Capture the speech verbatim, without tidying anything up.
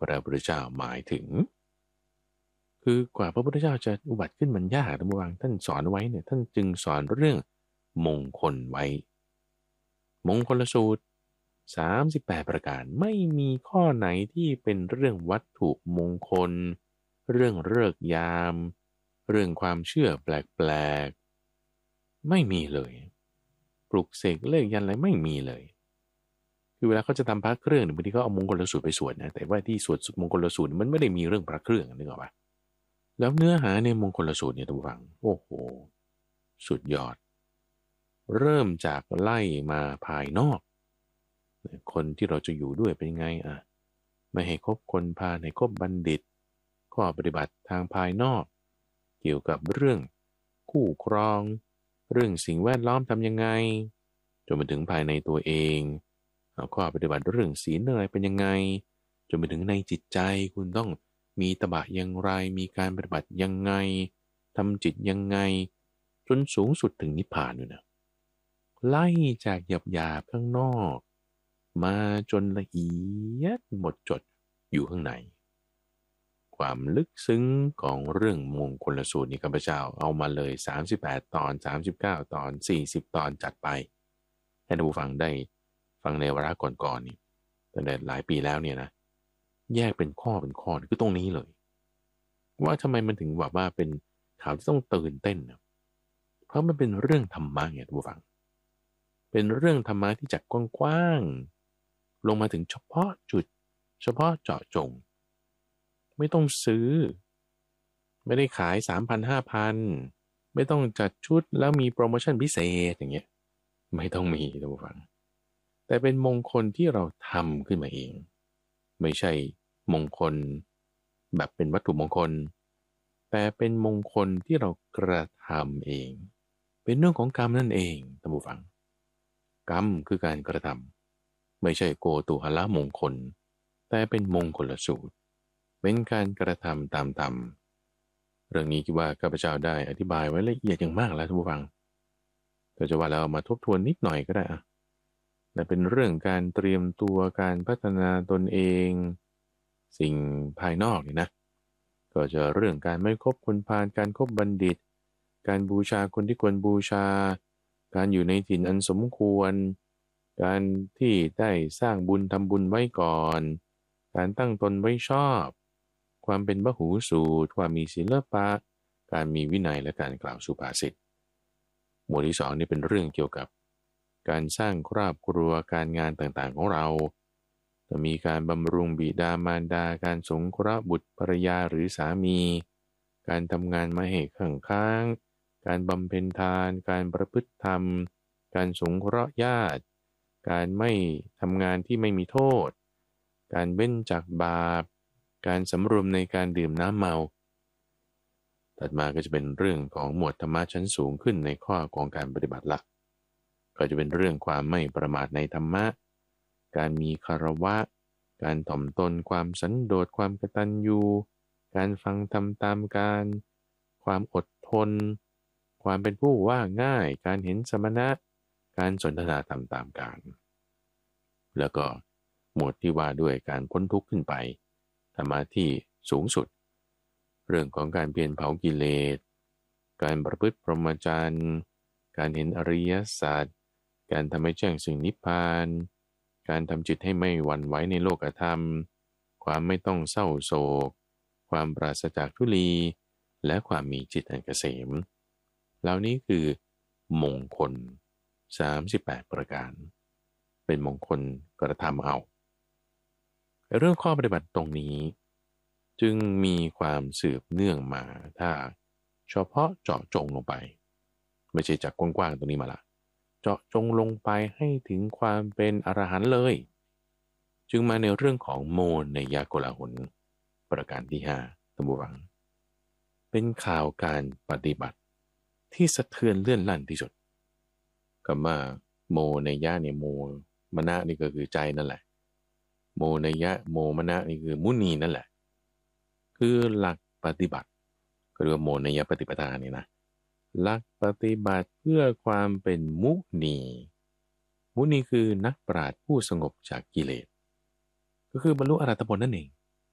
พระพุทธเจ้าหมายถึงคือกว่าพระพุทธเจ้าจะอุบัติขึ้นมันยากนะบางท่านสอนไว้เนี่ยท่านจึงสอนเรื่องมงคลไว้มงคลสูตรสามสิบแปดประการไม่มีข้อไหนที่เป็นเรื่องวัตถุมงคลเรื่องฤกษ์ยามเรื่องความเชื่อแปลกๆไม่มีเลยปลุกเสกเลขยันอะไรไม่มีเลยคือเวลาเขาจะทำพระเครื่องบางทีเขาเอามงคลสูตรไปสวดนะแต่ว่าที่สวดมงคลสูตรมันไม่ได้มีเรื่องพระเครื่องนึกออกปะแล้วเนื้อหาในมงคลสูตรเนี่ยท่านผู้ฟังโอ้โหสุดยอดเริ่มจากไล่มาภายนอกคนที่เราจะอยู่ด้วยเป็นไงอ่ะไม่ให้คบคนพาลให้คบบัณฑิตข้อปฏิบัติทางภายนอกเกี่ยวกับเรื่องคู่ครองเรื่องสิ่งแวดล้อมทำยังไงจนไปถึงภายในตัวเองเอาข้อปฏิบัติเรื่องศีลอะไรเป็นยังไงจนไปถึงในจิตใจคุณต้องมีตบะอย่างไรมีการปฏิบัติยังไงทำจิตยังไงจนสูงสุดถึงนิพพานอยู่นะไล่จากหยาบหยาบข้างนอกมาจนละเอียดหมดจดอยู่ข้างในความลึกซึ้งของเรื่องมงคลสูตรนี้ข้าพเจ้าเอามาเลยสามสิบแปดตอนสามสิบเก้าตอนสี่สิบตอนจัดไปให้ท่านผู้ฟังได้ฟังในวาระก่อนๆนี่ตั้งแต่หลายปีแล้วเนี่ยนะแยกเป็นข้อเป็นข้อคือตรงนี้เลยว่าทำไมมันถึงแบบว่าเป็นข่าวที่ต้องตื่นเต้นนะเพราะมันเป็นเรื่องธรรมะไงท่านผู้ฟังเป็นเรื่องธรรมะที่จากกว้างๆลงมาถึงเฉพาะจุดเฉพาะเจาะจงไม่ต้องซื้อไม่ได้ขาย สามพัน ห้าพัน ไม่ต้องจัดชุดแล้วมีโปรโมชั่นพิเศษอย่างเงี้ยไม่ต้องมีท่านผู้ฟังแต่เป็นมงคลที่เราทำขึ้นมาเองไม่ใช่มงคลแบบเป็นวัตถุมงคลแต่เป็นมงคลที่เรากระทำเองเป็นเรื่องของกรรมนั่นเองท่านผู้ฟังกรรมคือการกระทำไม่ใช่โกตุหละมงคลแต่เป็นมงคลสูตรเป็นการกระทำตามธรรมเรื่องนี้คิดว่าข้าพเจ้าได้อธิบายไว้ละเอียดอย่างมากแล้วท่านผู้ฟังก็จะว่าเรามาทบทวนนิดหน่อยก็ได้อะแต่เป็นเรื่องการเตรียมตัวการพัฒนาตนเองสิ่งภายนอกนี่นะก็จะเรื่องการไม่คบคนพาลการคบบัณฑิตการบูชาคนที่ควรบูชาการอยู่ในถิ่นอันสมควรการที่ได้สร้างบุญทำบุญไว้ก่อนการตั้งตนไว้ชอบความเป็นพหูสูตรความมีศีลปะการมีวินัยและการกล่าวสุภาษิตหมวดที่สองนี่เป็นเรื่องเกี่ยวกับการสร้างครอบครัวการงานต่างๆของเราจะมีการบำรุงบิดามารดาการสงเคราะห์บุตรภรรยาหรือสามีการทำงานมาให้ข้างค้างการบำเพ็ญทานการประพฤติธรรมการสงเคราะห์ญาติการไม่ทำงานที่ไม่มีโทษการเว้นจากบาปการสำรวมในการดื่มน้ำเมาถัดมาก็จะเป็นเรื่องของหมวดธรรมะชั้นสูงขึ้นในข้อของการปฏิบัติละก็จะเป็นเรื่องความไม่ประมาทในธรรมะการมีคารวะการถ่อมตนความสันโดษความกตัญญูการฟังธรรมตามการความอดทนความเป็นผู้ว่าง่ายการเห็นสมณะการสนทนาธรรมตามการแล้วก็หมวดที่ว่าด้วยการพ้นทุกข์ขึ้นไปธรรมะที่สูงสุดเรื่องของการเพียรเผากิเลสการประพฤติพรหมจรรย์การเห็นอริยสัจการทำให้แจ้งซึ่งนิพพานการทำจิตให้ไม่หวั่นไหวในโลกธรรมความไม่ต้องเศร้าโศกความปราศจากทุลีและความมีจิตอันเกษมเหล่านี้คือมงคลสามสิบแปดประการเป็นมงคลกระทำเอาเรื่องข้อปฏิบัติตรงนี้จึงมีความสืบเนื่องมาถ้าเฉพาะเจาะจงลงไปไม่ใช่จากกว้างๆตรงนี้มาละเจาะจงลงไปให้ถึงความเป็นอรหันต์เลยจึงมาในเรื่องของโมนยโกลาหลประการที่ห้าท่านผู้ฟังเป็นข่าวการปฏิบัติที่สะเทือนเลื่อนลั่นที่สุดคำว่าโมนยะเนี่ยโมมนะนี่ก็คือใจนั่นแหละโมนยะโมมนะนี่คือมุนีนั่นแหละคือหลักปฏิบัติก็เรียกว่าโมนยปฏิปทานี่นะหลักปฏิบัติเพื่อความเป็นมุนีมุนีคือนักปราชญ์ผู้สงบจากกิเลสก็คือบรรลุอรหัตผลนั่นเอง